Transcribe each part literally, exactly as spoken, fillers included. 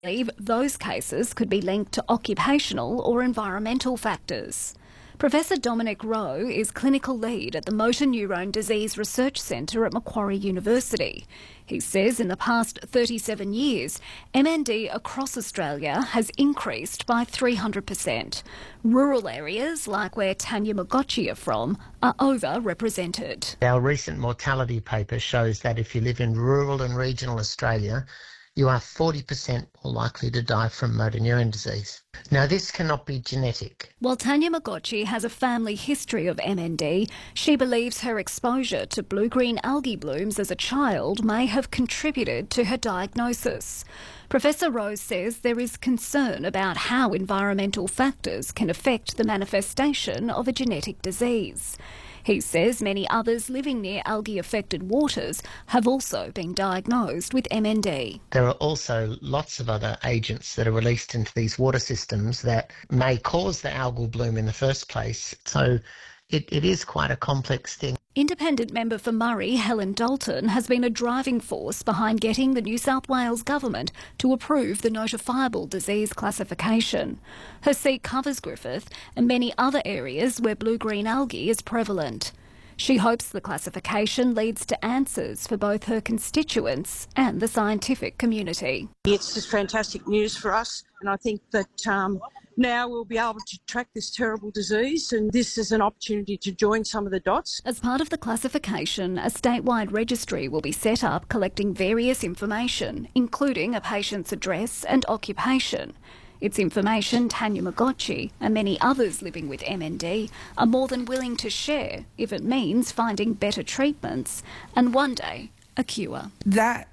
Those cases could be linked to occupational or environmental factors. Professor Dominic Rowe is clinical lead at the Motor Neurone Disease Research Centre at Macquarie University. He says in the past thirty-seven years, M N D across Australia has increased by three hundred percent. Rural areas, like where Tanya Mogotchi are from, are overrepresented. Our recent mortality paper shows that if you live in rural and regional Australia, you are forty percent more likely to die from motor neurone disease. Now, this cannot be genetic. While Tanya Mogotchi has a family history of M N D, she believes her exposure to blue-green algae blooms as a child may have contributed to her diagnosis. Professor Rose says there is concern about how environmental factors can affect the manifestation of a genetic disease. He says many others living near algae-affected waters have also been diagnosed with M N D. There are also lots of other agents that are released into these water systems that may cause the algal bloom in the first place. So it, it is quite a complex thing. Independent member for Murray, Helen Dalton, has been a driving force behind getting the New South Wales government to approve the notifiable disease classification. Her seat covers Griffith and many other areas where blue-green algae is prevalent. She hopes the classification leads to answers for both her constituents and the scientific community. It's just fantastic news for us, and I think that um, now we'll be able to track this terrible disease, and this is an opportunity to join some of the dots. As part of the classification, a statewide registry will be set up collecting various information, including a patient's address and occupation. It's information Tanya Mogotchi and many others living with M N D are more than willing to share if it means finding better treatments and one day a cure. That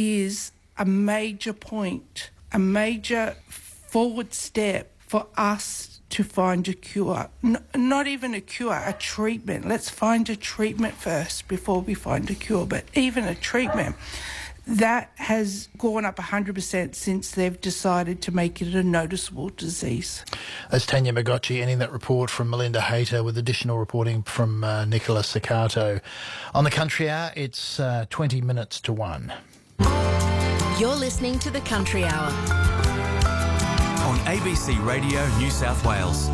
is a major point, a major forward step for us to find a cure. N- not even a cure, a treatment. Let's find a treatment first before we find a cure, but even a treatment. That has gone up one hundred percent since they've decided to make it a noticeable disease. That's Tanya Mogotchi ending that report from Melinda Hayter with additional reporting from uh, Nicola Siccato. On the Country Hour, it's uh, twenty minutes to one. You're listening to the Country Hour on A B C Radio New South Wales.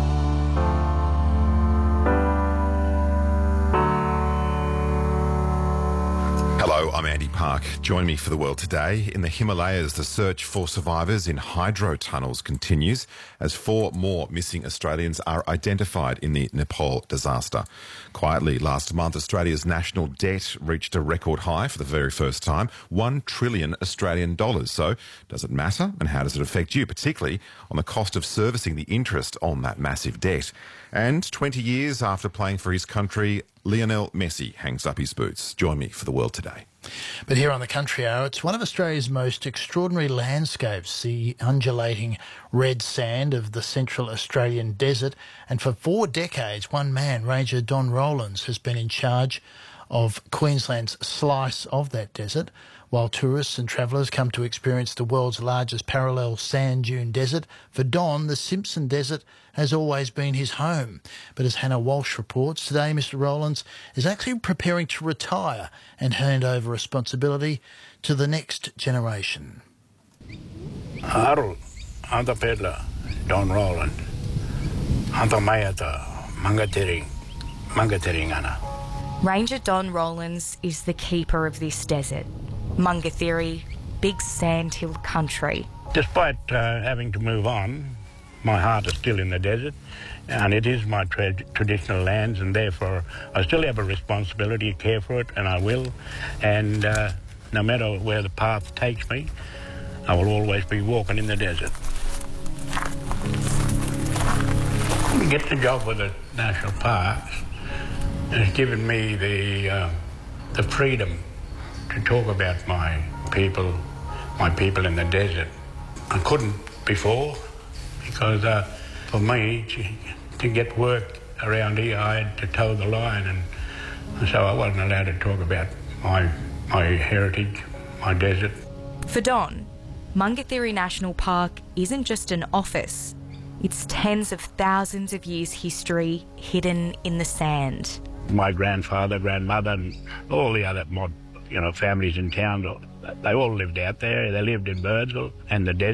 Hello, I'm Andy Park. Join me for The World Today. In the Himalayas, the search for survivors in hydro tunnels continues as four more missing Australians are identified in the Nepal disaster. Quietly, last month, Australia's national debt reached a record high for the very first time, one trillion Australian dollars. So, does it matter, and how does it affect you, particularly on the cost of servicing the interest on that massive debt? And twenty years after playing for his country, Lionel Messi hangs up his boots. Join me for The World Today. But here on the Country Hour, it's one of Australia's most extraordinary landscapes, the undulating red sand of the Central Australian desert. And for four decades, one man, Ranger Don Rowlands, has been in charge of Queensland's slice of that desert, while tourists and travellers come to experience the world's largest parallel sand dune desert. For Don, the Simpson Desert has always been his home. But as Hannah Walsh reports, today Mister Rowlands is actually preparing to retire and hand over responsibility to the next generation. Haru, anta pedla, Don Rowland, anta mayata, mangatering, mangateringana. Ranger Don Rowlands is the keeper of this desert. Mungathiri, big sandhill country. Despite uh, having to move on, my heart is still in the desert, and it is my tra- traditional lands, and therefore I still have a responsibility to care for it, and I will. And uh, no matter where the path takes me, I will always be walking in the desert. Get the job with the national parks has given me the uh, the freedom to talk about my people, my people in the desert. I couldn't before because uh, for me to, to get work around here I had to toe the line, and so I wasn't allowed to talk about my my heritage, my desert. For Don, Mungathiri National Park isn't just an office. It's tens of thousands of years' history hidden in the sand. My grandfather, grandmother, and all the other mod you know, families in town, they all lived out there. They lived in Birdsville and the desert.